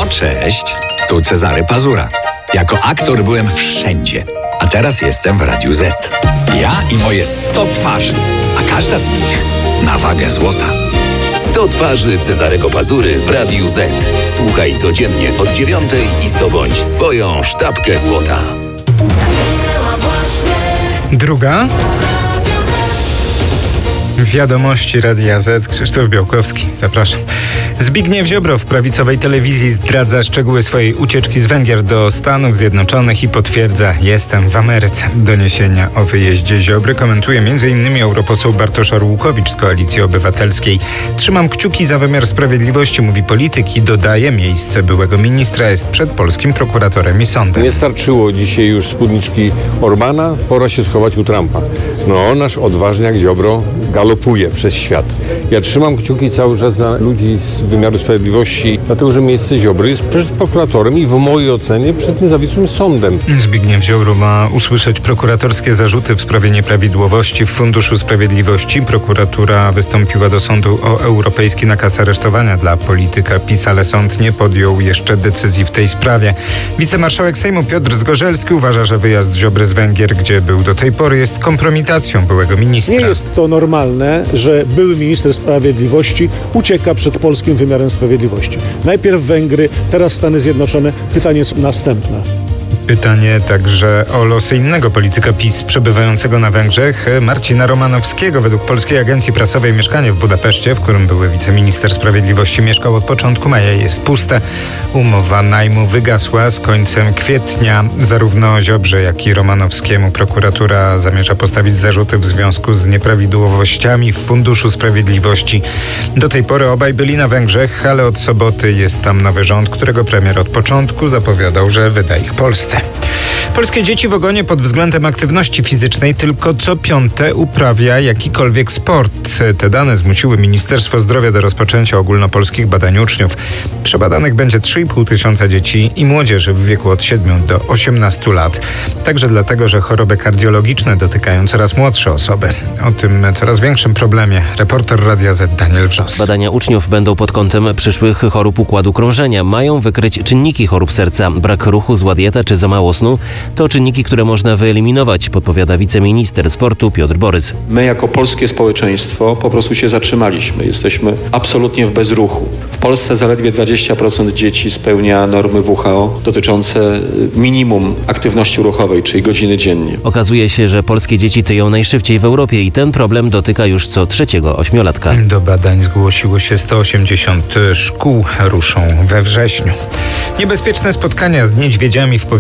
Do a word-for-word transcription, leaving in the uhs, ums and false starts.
No cześć, tu Cezary Pazura. Jako aktor byłem wszędzie, a teraz jestem w Radiu Z. Ja i moje sto twarzy, a każda z nich na wagę złota. sto twarzy Cezarego Pazury w Radiu Z. Słuchaj codziennie od dziewiątej i zdobądź swoją sztabkę złota. Druga. Wiadomości Radia Z. Krzysztof Białkowski, zapraszam. Zbigniew Ziobro w prawicowej telewizji zdradza szczegóły swojej ucieczki z Węgier do Stanów Zjednoczonych i potwierdza: jestem w Ameryce. Doniesienia o wyjeździe Ziobry komentuje m.in. europoseł Bartosz Arłukowicz z Koalicji Obywatelskiej. Trzymam kciuki za wymiar sprawiedliwości, mówi polityk i dodaje: miejsce byłego ministra jest przed polskim prokuratorem i sądem. Nie starczyło dzisiaj już spódniczki Orbana, pora się schować u Trumpa. No, nasz odważniak Ziobro galopuje przez świat. Ja trzymam kciuki cały czas za ludzi z wymiaru sprawiedliwości, dlatego że miejsce Ziobry jest przed prokuratorem i w mojej ocenie przed niezawisłym sądem. Zbigniew Ziobro ma usłyszeć prokuratorskie zarzuty w sprawie nieprawidłowości w Funduszu Sprawiedliwości. Prokuratura wystąpiła do sądu o europejski nakaz aresztowania dla polityka PiS, ale sąd nie podjął jeszcze decyzji w tej sprawie. Wicemarszałek Sejmu Piotr Zgorzelski uważa, że wyjazd Ziobry z Węgier, gdzie był do tej pory, jest kompromitacją byłego ministra. Nie jest to normalne, że były minister sprawiedliwości ucieka przed polskim wymiarem sprawiedliwości. Najpierw Węgry, teraz Stany Zjednoczone. Pytanie jest następne. Pytanie także o losy innego polityka PiS przebywającego na Węgrzech, Marcina Romanowskiego. Według Polskiej Agencji Prasowej mieszkanie w Budapeszcie, w którym były wiceminister sprawiedliwości, mieszkał od początku maja, jest puste. Umowa najmu wygasła z końcem kwietnia. Zarówno Ziobrze, jak i Romanowskiemu prokuratura zamierza postawić zarzuty w związku z nieprawidłowościami w Funduszu Sprawiedliwości. Do tej pory obaj byli na Węgrzech, ale od soboty jest tam nowy rząd, którego premier od początku zapowiadał, że wyda ich Polsce. Polskie dzieci w ogonie pod względem aktywności fizycznej tylko co piąte uprawia jakikolwiek sport. Te dane zmusiły Ministerstwo Zdrowia do rozpoczęcia ogólnopolskich badań uczniów. Przebadanych będzie trzy i pół tysiąca dzieci i młodzieży w wieku od siedmiu do osiemnastu lat. Także dlatego, że choroby kardiologiczne dotykają coraz młodsze osoby. O tym coraz większym problemie reporter Radia Z Daniel Wrzos. Badania uczniów będą pod kątem przyszłych chorób układu krążenia. Mają wykryć czynniki chorób serca, brak ruchu, zła dieta czy za mało snu. To czynniki, które można wyeliminować, podpowiada wiceminister sportu Piotr Borys. My jako polskie społeczeństwo po prostu się zatrzymaliśmy. Jesteśmy absolutnie w bezruchu. W Polsce zaledwie dwadzieścia procent dzieci spełnia normy W H O dotyczące minimum aktywności ruchowej, czyli godziny dziennie. Okazuje się, że polskie dzieci tyją najszybciej w Europie i ten problem dotyka już co trzeciego ośmiolatka. Do badań zgłosiło się sto osiemdziesiąt szkół. Ruszą we wrześniu. Niebezpieczne spotkania z niedźwiedziami w